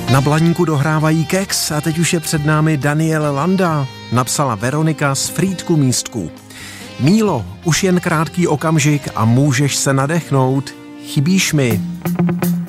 Na Blaníku dohrávají kex a teď už je před námi Daniel Landa, napsala Veronika z Frýdku Místků. Mílo, už jen krátký okamžik a můžeš se nadechnout. Chybíš mi.